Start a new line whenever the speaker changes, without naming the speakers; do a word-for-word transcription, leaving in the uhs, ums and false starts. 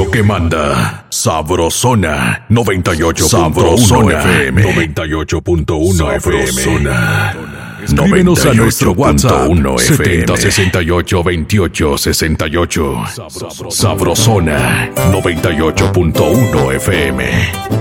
radio que manda. Sabrosona noventa y ocho punto uno F M. noventa y ocho punto uno F M. Escríbenos a nuestro WhatsApp setenta sesenta y ocho veintiocho sesenta y ocho. Sabrosona noventa y ocho punto uno F M.